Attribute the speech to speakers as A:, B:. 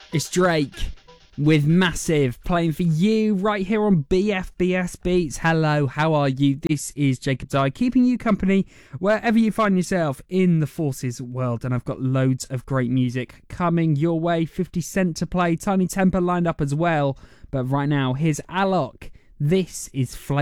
A: It's Drake with Massive playing for you right here on BFBS Beats. Hello, how are you? This is Jacob Dye, keeping you company wherever you find yourself in the Forces world. And I've got loads of great music coming your way. 50 Cent to play, Tiny Temper lined up as well. But right now, here's Alok. This is Flavor.